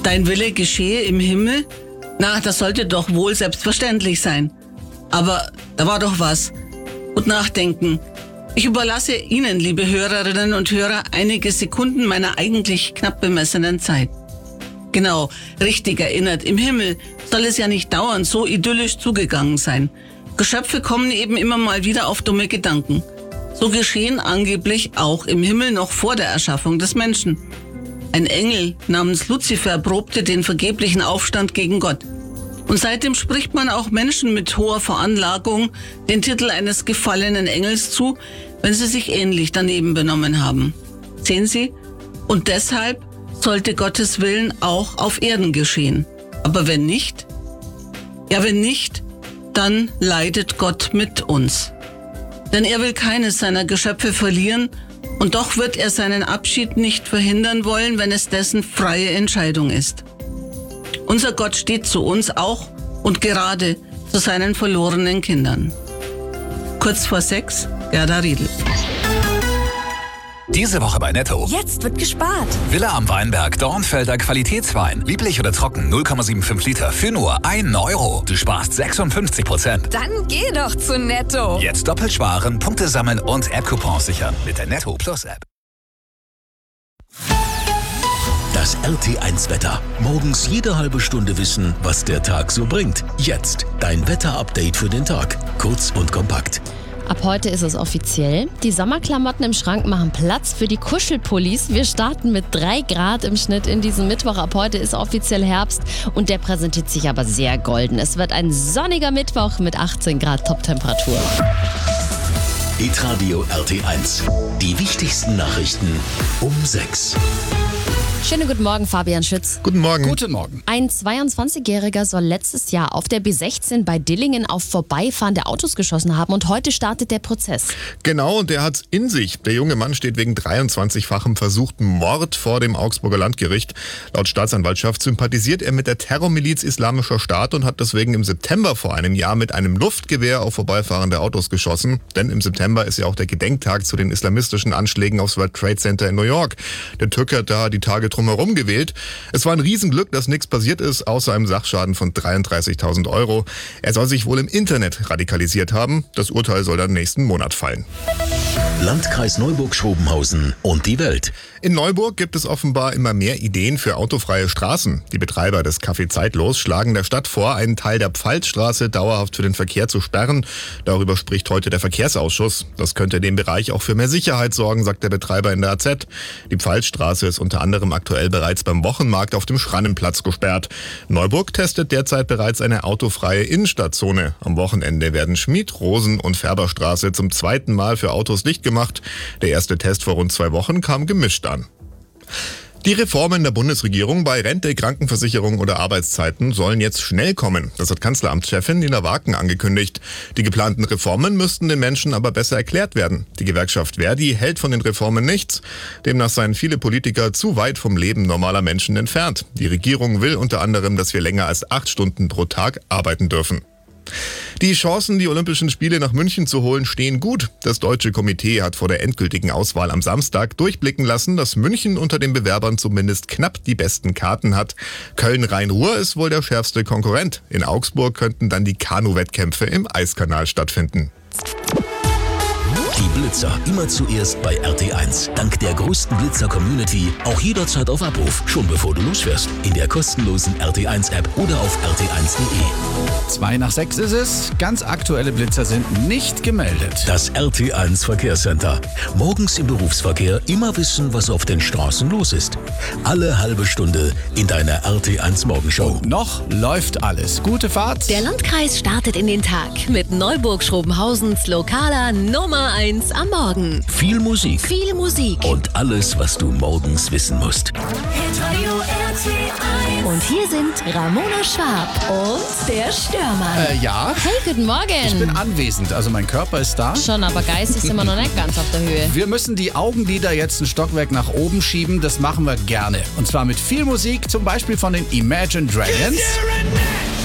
Dein Wille geschehe im Himmel? Na, das sollte doch wohl selbstverständlich sein. Aber da war doch was. Und nachdenken. Ich überlasse Ihnen, liebe Hörerinnen und Hörer, einige Sekunden meiner eigentlich knapp bemessenen Zeit. Genau, richtig erinnert. Im Himmel soll es ja nicht dauernd so idyllisch zugegangen sein. Geschöpfe kommen eben immer mal wieder auf dumme Gedanken. So geschehen angeblich auch im Himmel noch vor der Erschaffung des Menschen. Ein Engel namens Luzifer probte den vergeblichen Aufstand gegen Gott. Und seitdem spricht man auch Menschen mit hoher Veranlagung den Titel eines gefallenen Engels zu, wenn sie sich ähnlich daneben benommen haben. Sehen Sie? Und deshalb sollte Gottes Willen auch auf Erden geschehen. Aber wenn nicht? Ja, wenn nicht, dann leidet Gott mit uns. Denn er will keines seiner Geschöpfe verlieren und doch wird er seinen Abschied nicht verhindern wollen, wenn es dessen freie Entscheidung ist. Unser Gott steht zu uns auch und gerade zu seinen verlorenen Kindern. Kurz vor 6, Gerda Riedl. Diese Woche bei Netto. Jetzt wird gespart. Villa am Weinberg, Dornfelder Qualitätswein. Lieblich oder trocken, 0,75 Liter für nur 1 Euro. Du sparst 56%. Dann geh doch zu Netto. Jetzt doppelt sparen, Punkte sammeln und App-Coupons sichern mit der Netto Plus App. Das RT1-Wetter. Morgens jede halbe Stunde wissen, was der Tag so bringt. Jetzt dein Wetter-Update für den Tag. Kurz und kompakt. Ab heute ist es offiziell. Die Sommerklamotten im Schrank machen Platz für die Kuschelpullis. Wir starten mit 3 Grad im Schnitt in diesem Mittwoch. Ab heute ist offiziell Herbst und der präsentiert sich aber sehr golden. Es wird ein sonniger Mittwoch mit 18 Grad Toptemperatur. Hitradio RT1. Die wichtigsten Nachrichten um 6. Schönen guten Morgen, Fabian Schütz. Guten Morgen. Guten Morgen. Ein 22-Jähriger soll letztes Jahr auf der B16 bei Dillingen auf vorbeifahrende Autos geschossen haben und heute startet der Prozess. Genau, und der hat's in sich. Der junge Mann steht wegen 23-fachem versuchten Mord vor dem Augsburger Landgericht. Laut Staatsanwaltschaft sympathisiert er mit der Terrormiliz Islamischer Staat und hat deswegen im September vor einem Jahr mit einem Luftgewehr auf vorbeifahrende Autos geschossen. Denn im September ist ja auch der Gedenktag zu den islamistischen Anschlägen aufs World Trade Center in New York. Der Türke hat da die Tage drumherum gewählt. Es war ein Riesenglück, dass nichts passiert ist, außer einem Sachschaden von 33.000 Euro. Er soll sich wohl im Internet radikalisiert haben. Das Urteil soll dann nächsten Monat fallen. Landkreis Neuburg-Schrobenhausen und die Welt. In Neuburg gibt es offenbar immer mehr Ideen für autofreie Straßen. Die Betreiber des Café Zeitlos schlagen der Stadt vor, einen Teil der Pfalzstraße dauerhaft für den Verkehr zu sperren. Darüber spricht heute der Verkehrsausschuss. Das könnte in dem Bereich auch für mehr Sicherheit sorgen, sagt der Betreiber in der AZ. Die Pfalzstraße ist unter anderem aktuell bereits beim Wochenmarkt auf dem Schrannenplatz gesperrt. Neuburg testet derzeit bereits eine autofreie Innenstadtzone. Am Wochenende werden Schmied-, Rosen- und Färberstraße zum 2. Mal für Autos dicht gemacht. Der erste Test vor rund 2 Wochen kam gemischt an. Die Reformen der Bundesregierung bei Rente, Krankenversicherung oder Arbeitszeiten sollen jetzt schnell kommen. Das hat Kanzleramtschefin Nina Waken angekündigt. Die geplanten Reformen müssten den Menschen aber besser erklärt werden. Die Gewerkschaft Verdi hält von den Reformen nichts. Demnach seien viele Politiker zu weit vom Leben normaler Menschen entfernt. Die Regierung will unter anderem, dass wir länger als 8 Stunden pro Tag arbeiten dürfen. Die Chancen, die Olympischen Spiele nach München zu holen, stehen gut. Das Deutsche Komitee hat vor der endgültigen Auswahl am Samstag durchblicken lassen, dass München unter den Bewerbern zumindest knapp die besten Karten hat. Köln-Rhein-Ruhr ist wohl der schärfste Konkurrent. In Augsburg könnten dann die Kanu-Wettkämpfe im Eiskanal stattfinden. Die Blitzer immer zuerst bei RT1. Dank der größten Blitzer-Community auch jederzeit auf Abruf, schon bevor du losfährst. In der kostenlosen RT1-App oder auf rt1.de. 2 nach 6 ist es. Ganz aktuelle Blitzer sind nicht gemeldet. Das RT1 Verkehrscenter. Morgens im Berufsverkehr immer wissen, was auf den Straßen los ist. Alle halbe Stunde in deiner RT1 Morgenshow. Noch läuft alles. Gute Fahrt. Der Landkreis startet in den Tag mit Neuburg-Schrobenhausens lokaler Nummer 1 am Morgen. Viel Musik. Viel Musik. Und alles, was du morgens wissen musst. Und hier sind Ramona Schwab und der Störmann. Ja, Hey, guten Morgen. ich bin anwesend. Also mein Körper ist da. Schon, aber geistig sind wir noch nicht ganz auf der Höhe. Wir müssen die Augenlider jetzt ein Stockwerk nach oben schieben. Das machen wir gerne. Und zwar mit viel Musik, zum Beispiel von den Imagine Dragons.